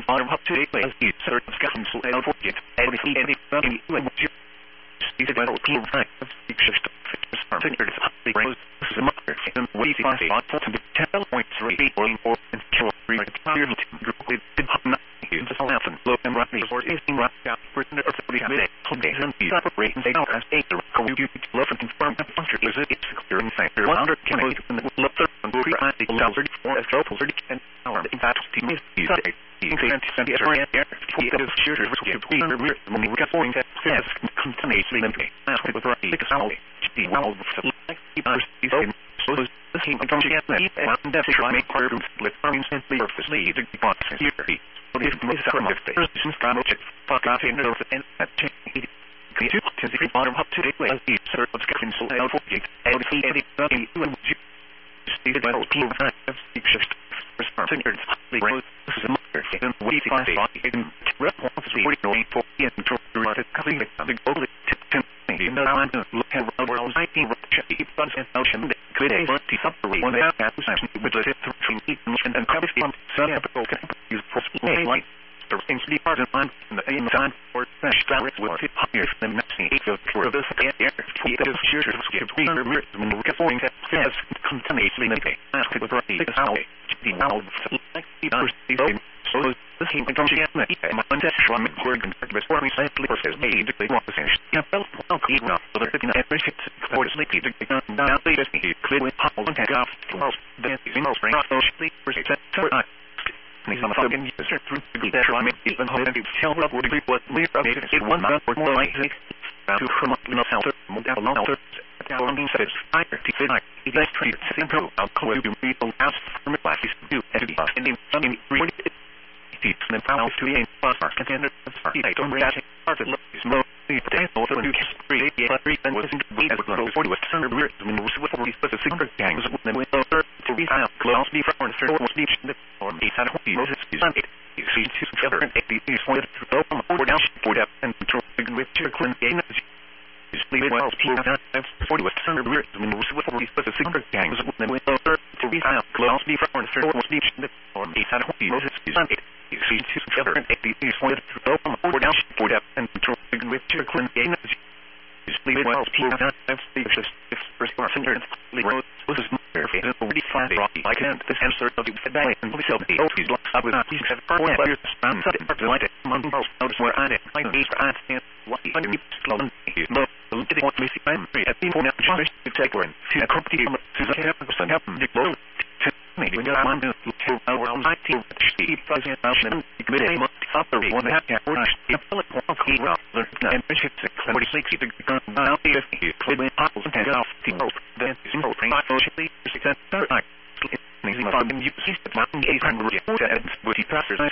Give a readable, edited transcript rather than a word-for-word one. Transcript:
bottom up to date as you search scans for forget everything anything you want you see the battle team right picture stuff something here the rose is a mother and we see on to the 10.3 or and kill 3 clear group with in the south and low and right resort is in right out for the earth the minute someday and the operate and they out as a you love and confirm that function is it's secure in fact 100 km in the left and we are the 34 as well 30 and hour in fact team is the area is shooter which we when we got point that says continuously and ask with right the salary the well like so the team comes together and that's try make part of split farming simply purposely to be here but if we start with the since kind of fuck off in the and that change to the bottom up to the way as the search of getting so out for it and see anything you and you stated by the team of pictures for starting the road this is a mother and we find in response to what going for and to the coming the global in the line look at world 19 keep on and ocean could a multi submarine one that with the through and gravity on some typical use for like the things be part of in the aim time or direct will fit higher than mixing for this air it is shooter skip when we get going that says continuously ask with right how the now like the so this team comes together and that's from word and before we simply process made they want to finish yeah well clean up so that in every hit for the sleepy to down they just need clearly pop and take off then in most brain so sleep for some fucking user through the dash I mean even how to tell what would be what we are made it one month or more like to come up in a filter down alter down says I it is treated simple I'll call you people ask for my classes do and in really and power to the plus market and I don't react part of is more the potential for new history but reason was in the as well for the western route when was with the specific gangs when we over to be found close before the third was beach or the side of the Moses is on it you see to together and is pointed to open or down for that and with your clean energy is leave well for the western route when was with the specific gangs when we over to be found close before the third was beach or the side of the Moses is on it you see to together and is pointed to open or down for that and with your clean energy is leave well if first person the road was already flat I can't this answer of the today and we shall be always lost I would not use have part of your spam something part like it months notice where I did I need to understand what you need to slow no didn't want me to see I'm at the point to take one to a company to the happen the glow maybe when I'm on to around 19 the president and committee operate one half or and bishop 46 to now if you clearly apples and off the rope then simple thing socially third you see the mountain 800 with the passers